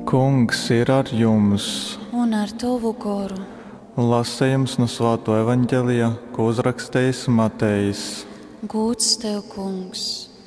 Kungs ir ar jums. Un ar tavu goru. Lasījums no Svētā evaņģēlija, ko uzrakstījis Matejs. Gūts tev, Kungs.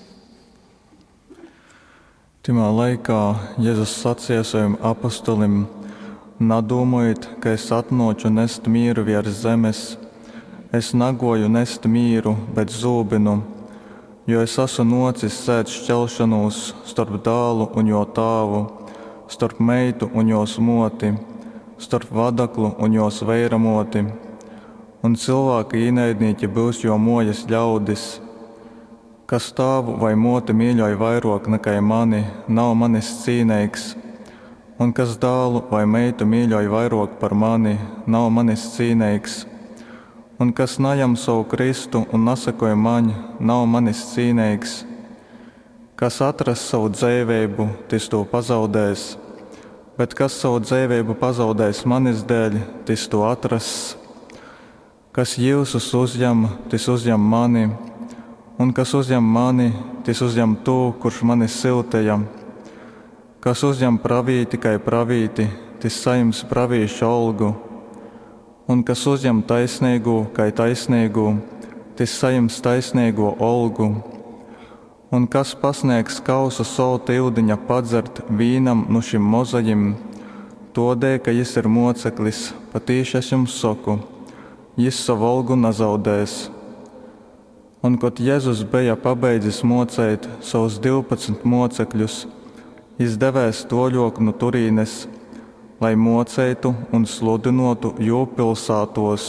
Timā laikā Jēzus sacīja saviem apostolim: Nadomājiet, ka es atnācu nest mieru virs zemes. Es nagoju nest mieru, bet zūbinu, jo es esmu nocis sēt šķelšanos starp dēlu un jo tēvu, starp meitu un jos moti, starp vadaklu un jos veiramoti, un cilvēki ienaidnieki būs jo mojas ļaudis. Kas tēvu vai moti mīļoja vairāk nekā mani, nav manis cīnīgs, un kas dēlu vai meitu mīļoja vairāk par mani, nav manis cīnīgs. Un kas najam savu Kristu un nesakoja man, nav manis cīnīgs. Kas atras savu dzīvību, tas to pazaudēs, bet kas savu dzīvību pazaudēs manis dēļ, tas to atras. Kas Jēzus uzņem, tas uzņem mani, un kas uzņem mani, tas uzņem to, kurš mani siltēja. Kas uzņem pravīti kā pravīti, tas saņems pravīšu algu. Un kas uzņem taisnīgu kā taisnīgu, tas saņems taisnīgo algu. Un kas pasniegs kausu solta ildiņa padzert vīnam no šim mozajim, to dēļ, ka jis ir moceklis, patīši es jums saku, jis savu algu nezaudēs. Un, kad Jēzus bija pabeidzis mocēt savus 12 mocekļus, jis devēs toļok no turīnes, lai mocētu un sludinotu jū pilsētos.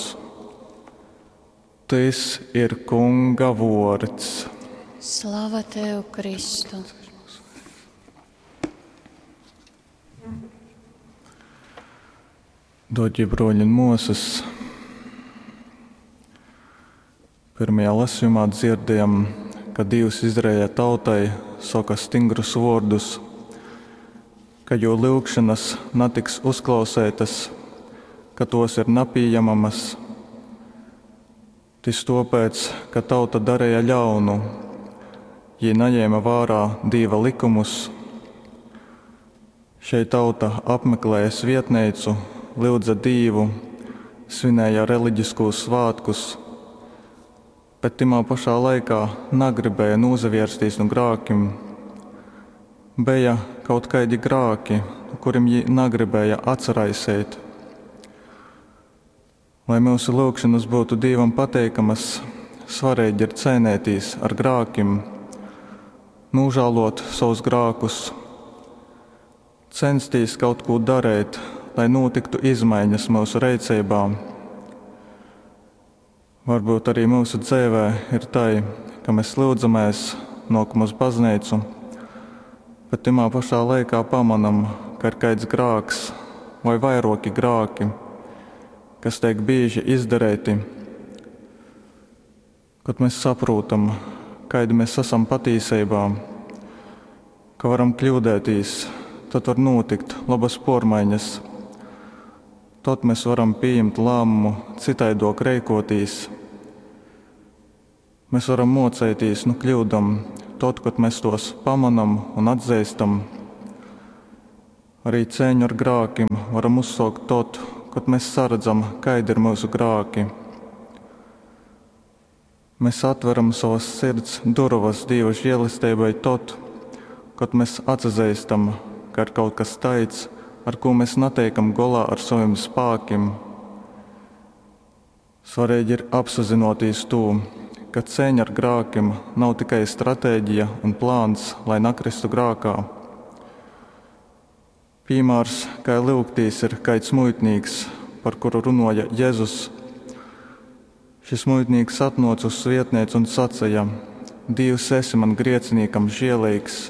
Tas ir Kunga vārds. Slava tev, Kristu! Dārgie broļi un mūsas, pirmajā lasījumā dzirdējām, ka Dievs Izraēļa tautai saka stingrus vārdus, ka jo lūgšanas netiks uzklausētas, ka tos ir nepieņemamas. Tas tāpēc, ka tauta darīja ļaunu, ja neņēma vērā Dieva likumus. Šī tauta apmeklēja svētnīcu, lūdza Dievu, svinēja reliģiskos svētkus, bet timā pašā laikā negribēja nozavērsties no grākiem. Bija kaut kādi grāki, kuriem viņi negribēja atcerēsēt. Lai mūsu lūgšanas būtu Dievam pateikamas, svarīgi ir cīnīties ar grākiem, nožēlot savus grākus, censties kaut ko darīt, lai notiktu izmaiņas mūsu rīcībā. Varbūt arī mūsu dzīvē ir tā, ka mēs lūdzamies, nākam uz baznīcu, bet timā pašā laikā pamanam, ka ir kāds grāks vai vairāki grāki, kas tiek bieži izdarīti. Kad mēs saprotam, kādi mēs esam patiesībā, ka varam kļūdēties, tad var notikt labas pārmaiņas. Tad mēs varam pieņemt lēmumu citaidāk rīkoties. Mēs varam mocēties no kļūdām, tad, kad mēs tos pamanām un atzīstam. Arī cīņu ar grākiem varam uzsākt tad, kad mēs saredzam, kādi ir mūsu grāki. Mēs atveram savas sirds durvis Dieva žēlastībai tad, kad mēs atzīstam, ka ir kaut kas tāds, ar ko mēs netiekam galā ar saviem spēkiem. Svarīgi ir apzināties to, ka cīņa ar grākiem nav tikai stratēģija un plāns, lai nakristu grākā. Piemērs, kā lūgtīs, ir kāds muitnieks, par kuru runāja Jēzus. Šis muitnieks atnāca uz svētnīcu un sacīja: Dievs, esi man grēciniekam žēlīgs.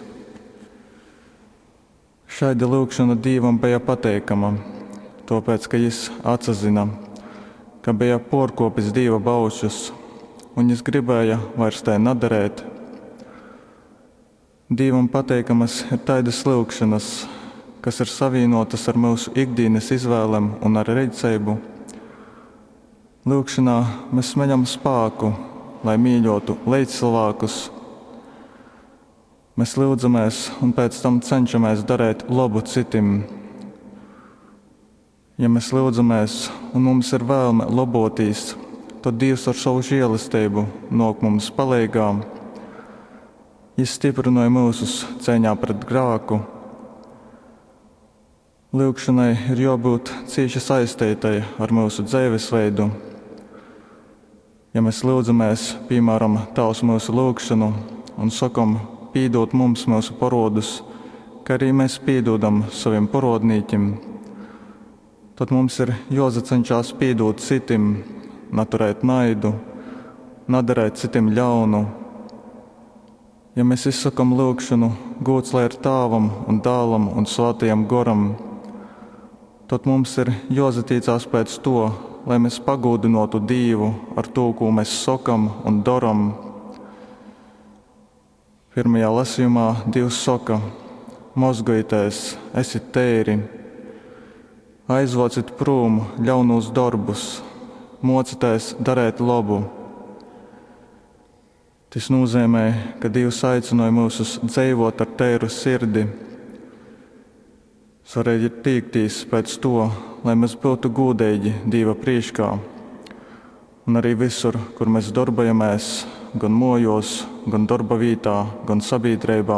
Šāda lūgšana Dievam bija pateikama, tāpēc, ka viņš atzina, ka bija pārkopis Dieva baušļus, un viņš gribēja vairs tā nedarīt. Dievam pateikamas ir tādas lūgšanas, kas ir savienotas ar mūsu ikdienas izvēlēm un ar rīcību. Lūgšanā mēs smeļam spēku, lai mīļotu līdzcilvēkus. Mēs lūdzamies un pēc tam cenšamies darīt labu citim. Ja mēs lūdzamies un mums ir vēlme labotīs, tad Dievs ar savu žēlastību nāk mums palīgā. Viņš stiprināja mūsus cīņā pret grēku. Lūgšanai ir jābūt cieši saistītai ar mūsu dzīvesveidu. Ja mēs lūdzamies, piemēram, Tavs mūsu lūgšanu un sakam, pīdot mums mūsu parodus, kā arī mēs pīdodam saviem parodnīkiem, tad mums ir jāsacenšas pīdot citim, neturēt naidu, nedarēt citim ļaunu. Ja mēs izsakam lūgšanu, gods lai ir Tāvam un Dēlam un Svētajam Garam, tad mums ir jāsatīcās pēc to, lai mēs pagūdinātu Dievu ar to, ko mēs sakam un daram. Pirmajā lasījumā Dievs saka: mazgājieties, esiet tēri, aizvāciet prom ļaunos darbus, mocieties darēt labu. Tas nozīmē, ka Dievs aicināja mūs dzīvot ar tēru sirdi. Svarīgi ir tiekties pēc to, lai mēs būtu godīgi Dieva priekšā. Un arī visur, kur mēs darbojamies, gan mojos, gan darba vietā, gan sabiedrībā.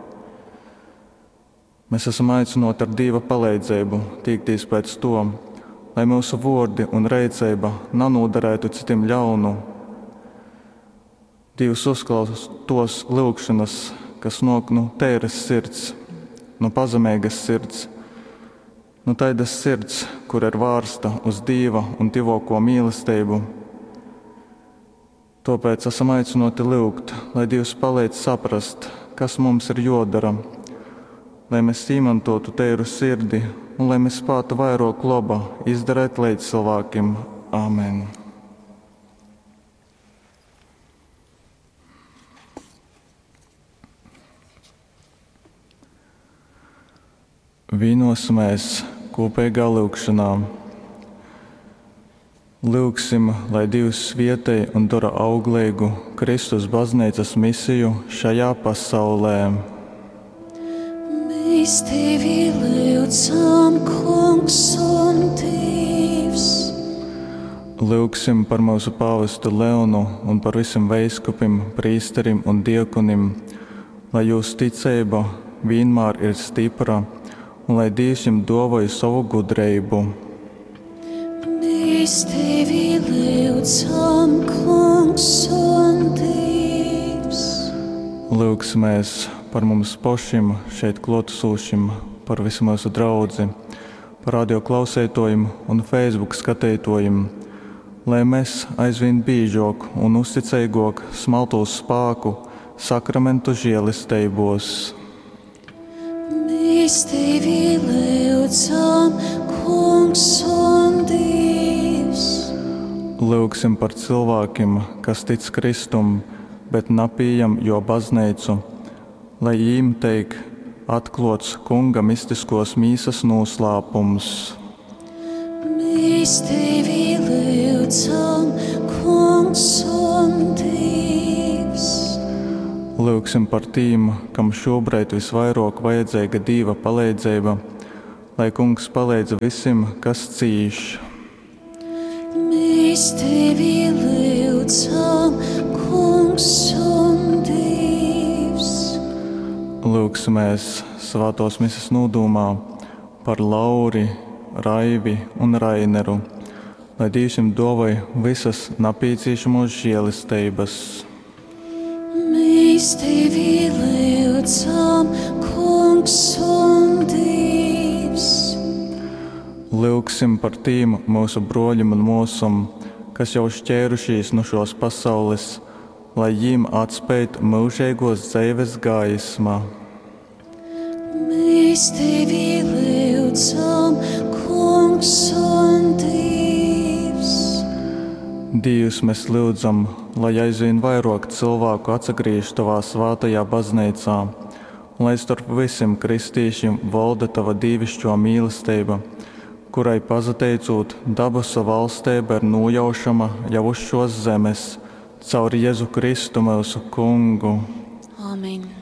Mēs esam aicināti ar Dieva palīdzību tiekties pēc to, lai mūsu vārdi un rīcība nenodarētu citiem ļaunu. Dievs uzklausa tos lūgšanas, kas nāk no tēras sirds, no pazemīgas sirds, no tādas sirds, kur ir vērsta uz Dieva un tuvāko mīlestību. Tāpēc esam aicināti lūgt, lai Dievs palīdz saprast, kas mums ir jādara, lai mēs izmantotu tēru sirdi un lai mēs spētu vairāk laba izdarīt līdz cilvēkiem. Āmen. Vienosimies kopīgā lūgšanā. Lūgsim, lai Dievs svētī un dara auglīgu Kristus baznīcas misiju šajā pasaulē. Mēs Tevi lūdzam, Kungs un Tēvs. Lūgsim par mūsu pāvestu Leonu un par visiem veiskupim, prīsterim un diakonim, lai jūsu ticība vienmēr ir stipra un lai Dievs jums dāvāja savu gudrību. Mēs Tevi lūdzam, Kungs un Tēvs. Lūgsimies par mums pašiem šeit klātesošiem, par visu mūsu draudzi, par radio klausētojiem un Facebook skatītojiem, lai mēs aizvien biežāk un uzticīgāk smaltos spēku sakramentu žēlistībos. Mēs Tevi lūdzam, Kungs un Dievs. Lūgsim par cilvēkiem, kas tic Kristum, bet nepieņem jo baznīcu, lai viņiem tiek atklāts Kunga mistiskos mīsas noslēpums. Mēs Tevi lūdzam, Kungs un Dievs. Lūgsim par tiem, kam šobrīd visvairāk vajadzīga Dieva palīdzība, lai Kungs palīdz visiem, kas cīš. Mēs Tevi lūdzam, Kungs un Dievs. Lūgsimies svētos misas nodomā par Lauri, Raivi un Raineru, lai Dievs jums dāvāja visas nepieciešamos žēlistības. Mēs Tevi lūdzam, Kungs un Dievs. Lūgsim par tiem mūsu broļiem un mūsum, kas jau šķērušies no šos pasaules, lai viņiem atspētu mūžīgos dzīves gaisma. Mēs Tevi lūdzam, Kungs un Dievs. Dievs, mēs lūdzam, lai aizvien vairāk cilvēku atsagriež Tavā svētajā baznīcā, un lai starp visiem kristiešiem valda Tava dievišķo mīlestība, kurai pazateicot dabusa valstība ir nojaušama jau uz šos zemes, caur Jēzu Kristu mūsu Kungu. Amen.